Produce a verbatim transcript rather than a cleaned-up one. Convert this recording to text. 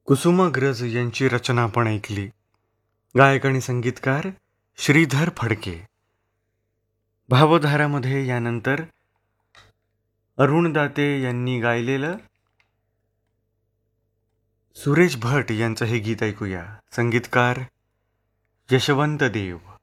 कुसुमाग्रज यांची रचना आपण ऐकली. गायक आणि संगीतकार श्रीधर फडके. भावधारामध्ये यानंतर अरुण दाते यांनी गायलेलं सुरेश भट यांचं हे गीत ऐकूया. संगीतकार यशवंत देव.